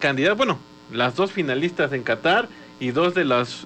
candidatos, bueno, las dos finalistas en Qatar y dos de las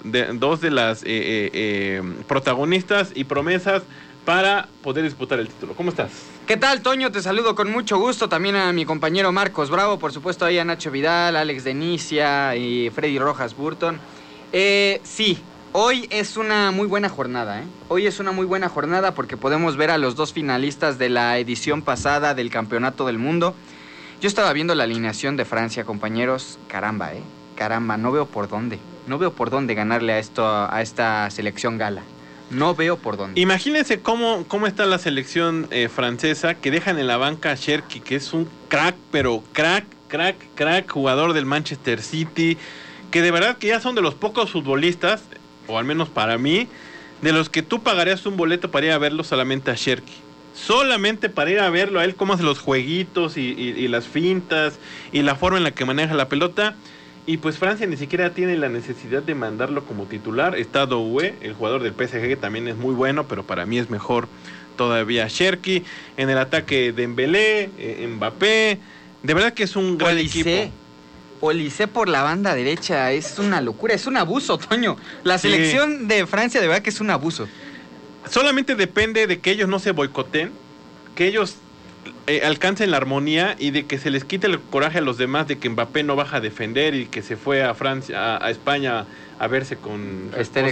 protagonistas y promesas para poder disputar el título. ¿Cómo estás? ¿Qué tal, Toño? Te saludo con mucho gusto. También a mi compañero Marcos Bravo, por supuesto ahí a Nacho Vidal, Alex Denicia y Freddy Rojas Burton. Sí, hoy es una muy buena jornada, ¿eh? Hoy es una muy buena jornada porque podemos ver a los dos finalistas de la edición pasada del Campeonato del Mundo. Yo estaba viendo la alineación de Francia, compañeros. Caramba, caramba, no veo por dónde ganarle a esta selección gala. No veo por dónde. Imagínense cómo está la selección francesa, que dejan en la banca a Cherki, que es un crack, pero crack, jugador del Manchester City, que de verdad que ya son de los pocos futbolistas, o al menos para mí, de los que tú pagarías un boleto para ir a verlo solamente a Cherki. Solamente para ir a verlo a él, cómo hace los jueguitos y las fintas y la forma en la que maneja la pelota. Y pues Francia ni siquiera tiene la necesidad de mandarlo como titular. Está Doué, el jugador del PSG, que también es muy bueno, pero para mí es mejor todavía Cherki. En el ataque Dembélé, Mbappé. De verdad que es un gran equipo. Olise por la banda derecha, es una locura, es un abuso, Toño. La selección de Francia de verdad que es un abuso. Solamente depende de que ellos no se boicoteen, que ellos alcancen la armonía y de que se les quite el coraje a los demás de que Mbappé no baja a defender y que se fue a Francia, a España a verse con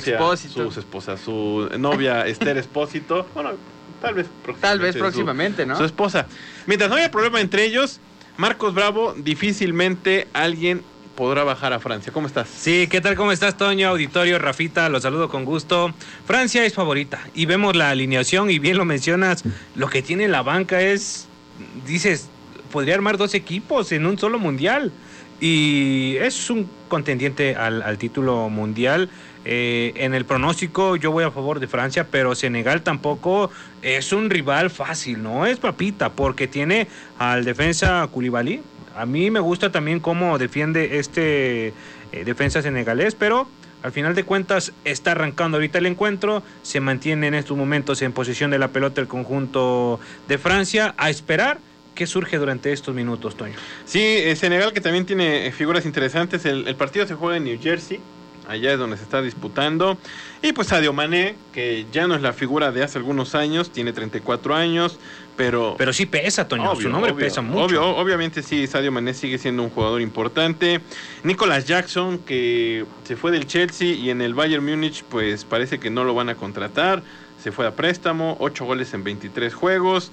su novia Esther Expósito. Bueno, tal vez próximamente, ¿no? Su esposa. Mientras no haya problema entre ellos, Marcos Bravo, difícilmente alguien podrá bajar a Francia. ¿Cómo estás? Sí, ¿qué tal? ¿Cómo estás, Toño? Auditorio, Rafita, los saludo con gusto. Francia es favorita y vemos la alineación y bien lo mencionas, lo que tiene la banca es, dices, podría armar 2 equipos en un solo mundial y es un contendiente al título mundial. En el pronóstico yo voy a favor de Francia, pero Senegal tampoco es un rival fácil, no es papita, porque tiene al defensa Koulibaly. A mí me gusta también cómo defiende defensa senegalés, pero al final de cuentas está arrancando ahorita el encuentro, se mantiene en estos momentos en posesión de la pelota el conjunto de Francia, a esperar qué surge durante estos minutos, Toño. Sí, Senegal que también tiene figuras interesantes, el partido se juega en New Jersey, allá es donde se está disputando, y pues Sadio Mané, que ya no es la figura de hace algunos años, tiene 34 años, pero sí pesa, Toño, su nombre pesa mucho. Obviamente sí, Sadio Mané sigue siendo un jugador importante. Nicolas Jackson, que se fue del Chelsea y en el Bayern Múnich, pues parece que no lo van a contratar, se fue a préstamo, 8 goles en 23 juegos.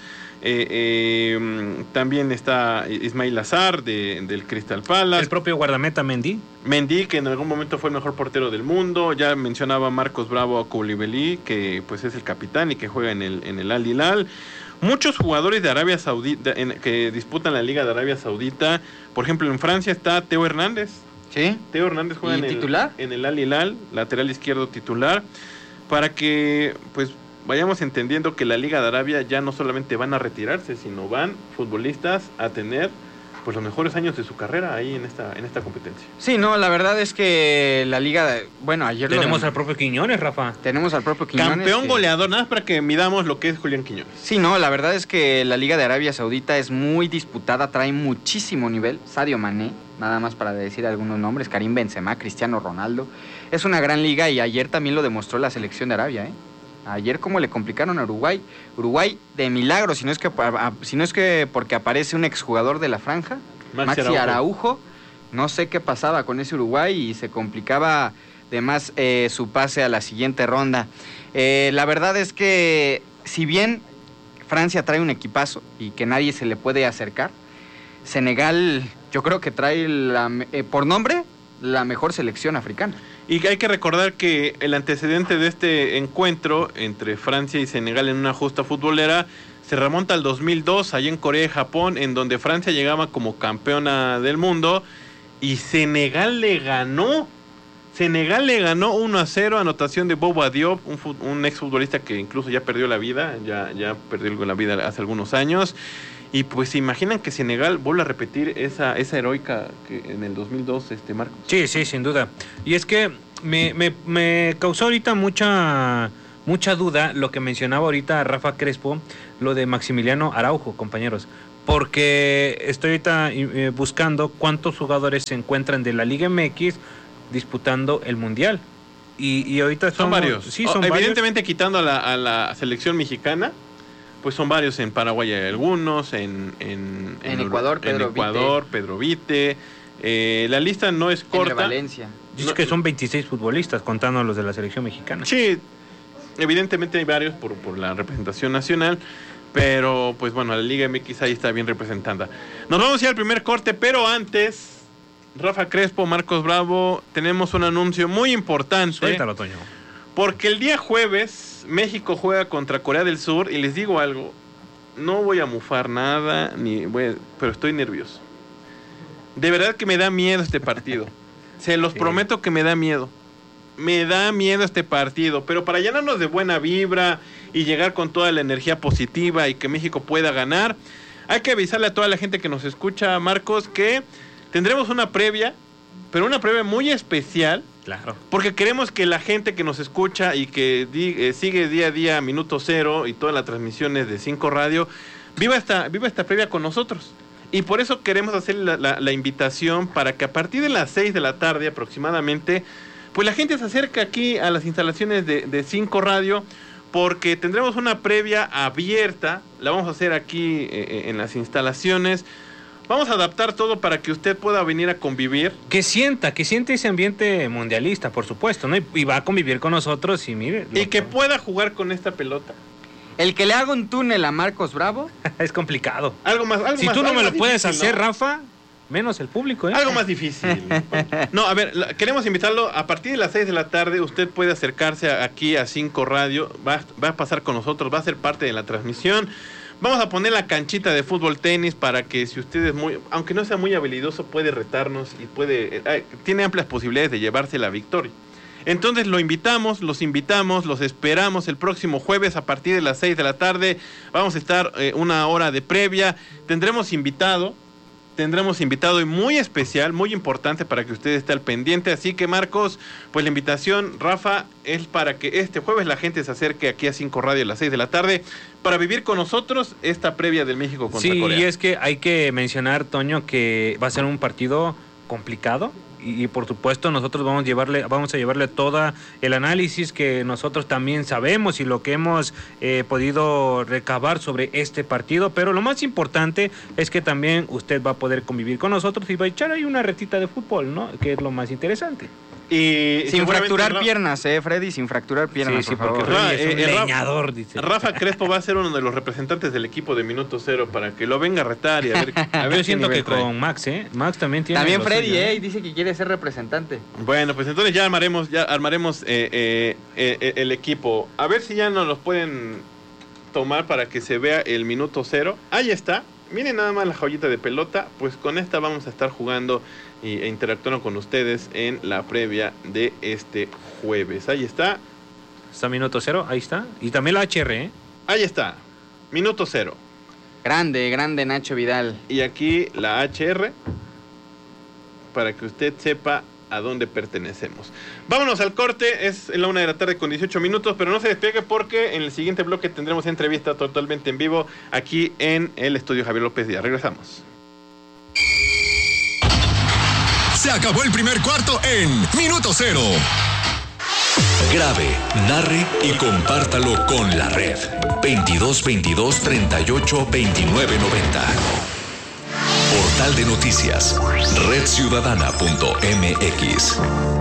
También está Ismail Azar del Crystal Palace. El propio guardameta Mendy, que en algún momento fue el mejor portero del mundo. Ya mencionaba Marcos Bravo a Koulibaly, que pues es el capitán y que juega en el Al Hilal. Muchos jugadores de Arabia Saudita que disputan la Liga de Arabia Saudita. Por ejemplo, en Francia está Teo Hernández. ¿Sí? Teo Hernández juega en el Al Hilal, lateral izquierdo titular, para que pues vayamos entendiendo que la Liga de Arabia ya no solamente van a retirarse, sino van futbolistas a tener pues los mejores años de su carrera ahí en esta competencia. Sí, no, la verdad es que la Liga ayer tenemos al propio Quiñones, Rafa. Tenemos al propio Quiñones. Campeón goleador, nada más para que midamos lo que es Julián Quiñones. Sí, no, la verdad es que la Liga de Arabia Saudita es muy disputada, trae muchísimo nivel. Sadio Mané, nada más para decir algunos nombres, Karim Benzema, Cristiano Ronaldo. Es una gran liga y ayer también lo demostró la selección de Arabia, Ayer como le complicaron a Uruguay de milagro, si no es que porque aparece un exjugador de la franja, Maxi Araujo. No sé qué pasaba con ese Uruguay y se complicaba de más su pase a la siguiente ronda. La verdad es que si bien Francia trae un equipazo y que nadie se le puede acercar, Senegal yo creo que trae por nombre la mejor selección africana. Y hay que recordar que el antecedente de este encuentro entre Francia y Senegal en una justa futbolera se remonta al 2002, allá en Corea y Japón, en donde Francia llegaba como campeona del mundo y Senegal le ganó 1-0, anotación de Boba Diop, un exfutbolista que incluso ya perdió la vida, ya perdió la vida hace algunos años. Y pues se imaginan que Senegal vuelve a repetir esa heroica que en el 2002, Marcos. Sí, sin duda. Y es que me causó ahorita mucha duda lo que mencionaba ahorita Rafa Crespo, lo de Maximiliano Araujo, compañeros. porque estoy ahorita buscando cuántos jugadores se encuentran de la Liga MX disputando el Mundial. Y ahorita son varios. Sí, son evidentemente varios. Quitando a la selección mexicana, pues son varios. En Paraguay hay algunos, en Ecuador, Pedro Vite. La lista no es corta. En Valencia. Dice que son 26 futbolistas, contando los de la selección mexicana. Sí, evidentemente hay varios por la representación nacional, pero pues bueno, la Liga MX ahí está bien representada. Nos vamos a ir al primer corte, pero antes, Rafa Crespo, Marcos Bravo, tenemos un anuncio muy importante. Suéltalo, Toño. Porque el día jueves México juega contra Corea del Sur y les digo algo, no voy a mufar nada, pero estoy nervioso. De verdad que me da miedo este partido. Se los prometo que me da miedo. Me da miedo este partido, pero para llenarnos de buena vibra y llegar con toda la energía positiva y que México pueda ganar, hay que avisarle a toda la gente que nos escucha, Marcos, que tendremos una previa, pero una previa muy especial. Claro. Porque queremos que la gente que nos escucha y que sigue día a día Minuto Cero y todas las transmisiones de 5 Radio, viva esta previa con nosotros. Y por eso queremos hacer la invitación para que a partir de las 6 de la tarde aproximadamente, pues la gente se acerque aquí a las instalaciones de 5 Radio, porque tendremos una previa abierta, la vamos a hacer aquí en las instalaciones. Vamos a adaptar todo para que usted pueda venir a convivir. Que sienta ese ambiente mundialista, por supuesto, ¿no? Y va a convivir con nosotros y mire. Y que pueda jugar con esta pelota. El que le haga un túnel a Marcos Bravo es complicado. Algo más. Si tú no me lo puedes difícil, hacer, ¿no? Rafa, menos el público, ¿eh? Algo más difícil. No, a ver, queremos invitarlo. A partir de las 6 de la tarde, usted puede acercarse aquí a 5 Radio. Va a pasar con nosotros, va a ser parte de la transmisión. Vamos a poner la canchita de fútbol tenis para que si usted es aunque no sea muy habilidoso, puede retarnos y tiene amplias posibilidades de llevarse la victoria. Entonces los invitamos, los esperamos el próximo jueves a partir de las 6 de la tarde. Vamos a estar una hora de previa. Tendremos invitado y muy especial, muy importante para que usted esté al pendiente. Así que Marcos, pues la invitación, Rafa, es para que este jueves la gente se acerque aquí a 5 Radio a las 6 de la tarde para vivir con nosotros esta previa del México contra Corea. Sí, y es que hay que mencionar, Toño, que va a ser un partido complicado. Y por supuesto nosotros vamos a llevarle todo el análisis que nosotros también sabemos y lo que hemos podido recabar sobre este partido, pero lo más importante es que también usted va a poder convivir con nosotros y va a echar ahí una retita de fútbol, ¿no? Que es lo más interesante. Y sin fracturar piernas, Freddy, sin fracturar piernas, sí, por favor. porque Freddy es un leñador, dice. Rafa Crespo va a ser uno de los representantes del equipo de Minuto Cero para que lo venga a retar y a ver Yo siento que con Max, Max también tiene. También Freddy, y dice que quiere ser representante. Bueno, pues entonces ya armaremos el equipo. A ver si ya nos los pueden tomar para que se vea el Minuto Cero. Ahí está. Miren nada más la joyita de pelota. Pues con esta vamos a estar jugando e interactuando con ustedes en la previa de este jueves. Ahí está. Está Minuto Cero, ahí está. Y también la HR, ¿eh? Ahí está. Minuto Cero. Grande Nacho Vidal. Y aquí la HR para que usted sepa a dónde pertenecemos. Vámonos al corte, es la 1 de la tarde con 18 minutos, pero no se despegue porque en el siguiente bloque tendremos entrevista totalmente en vivo aquí en el estudio Javier López Díaz. Regresamos. Se acabó el primer cuarto en Minuto Cero. Grabe, narre y compártalo con la red. 2222 38 29 90. Portal de noticias, redciudadana.mx.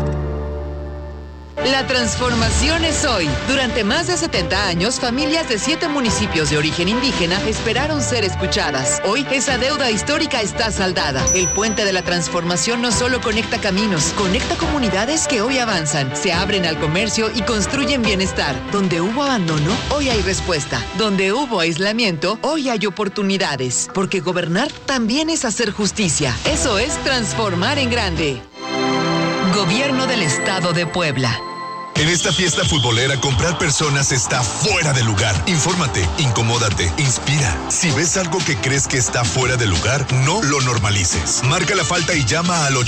La transformación es hoy. Durante más de 70 años, familias de 7 municipios de origen indígena esperaron ser escuchadas. Hoy, esa deuda histórica está saldada. El puente de la transformación no solo conecta caminos, conecta comunidades que hoy avanzan, se abren al comercio y construyen bienestar. Donde hubo abandono, hoy hay respuesta. Donde hubo aislamiento, hoy hay oportunidades. Porque gobernar también es hacer justicia. Eso es transformar en grande. Gobierno del Estado de Puebla. En esta fiesta futbolera, comprar personas está fuera de lugar. Infórmate, incomódate, inspira. Si ves algo que crees que está fuera de lugar, no lo normalices. Marca la falta y llama al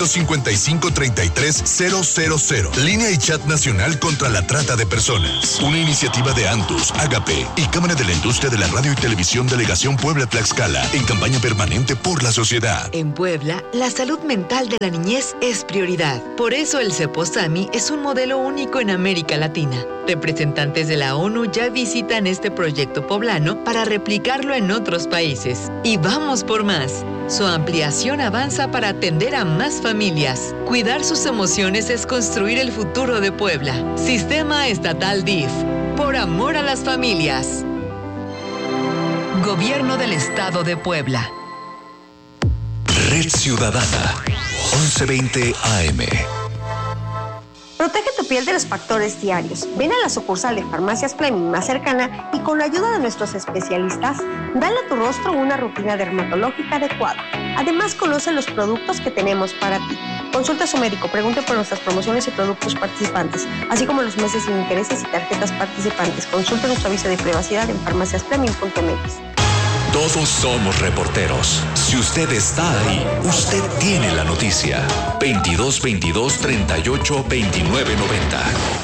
855-33-000. Línea y chat nacional contra la trata de personas. Una iniciativa de Antus, Agape y Cámara de la Industria de la Radio y Televisión Delegación Puebla-Tlaxcala en campaña permanente por la sociedad. En Puebla, la salud mental de la niñez es prioridad. Por eso el Ceposami es un modelo único en América Latina. Representantes de la ONU ya visitan este proyecto poblano para replicarlo en otros países. Y vamos por más. Su ampliación avanza para atender a más familias. Cuidar sus emociones es construir el futuro de Puebla. Sistema Estatal DIF. Por amor a las familias. Gobierno del Estado de Puebla. Red Ciudadana, 1120 AM. Protege tu piel de los factores diarios. Ven a la sucursal de Farmacias Fleming más cercana y con la ayuda de nuestros especialistas, dale a tu rostro una rutina dermatológica adecuada. Además, conoce los productos que tenemos para ti. Consulta a su médico, pregunte por nuestras promociones y productos participantes, así como los meses sin intereses y tarjetas participantes. Consulta nuestro aviso de privacidad en farmaciasfleming.mx. Todos somos reporteros. Si usted está ahí, usted tiene la noticia. 22 22 38 29 90.